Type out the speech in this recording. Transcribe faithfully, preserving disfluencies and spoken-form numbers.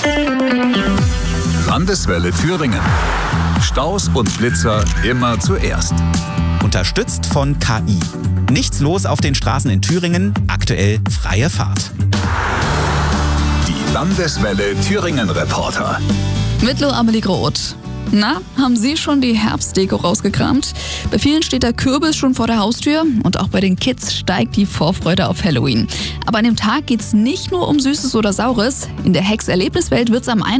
Landeswelle Thüringen. Staus und Blitzer immer zuerst. Unterstützt von K I. Nichts los auf den Straßen in Thüringen, aktuell freie Fahrt. Die Landeswelle Thüringen Reporter. Mit Lo Amelie Groth. Na, haben Sie schon die Herbstdeko rausgekramt? Bei vielen steht der Kürbis schon vor der Haustür und auch bei den Kids steigt die Vorfreude auf Halloween. Aber an dem Tag geht's nicht nur um Süßes oder Saures. In der Hex-Erlebniswelt wird's am